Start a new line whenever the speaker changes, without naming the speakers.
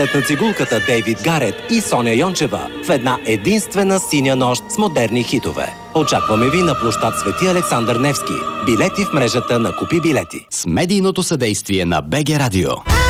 на цигулката Дейвид Гарет и Соня Йончева в една единствена синя нощ с модерни хитове. Очакваме ви на площад Свети Александър Невски. Билети в мрежата на Купи билети.
С медийното съдействие на БГ Радио.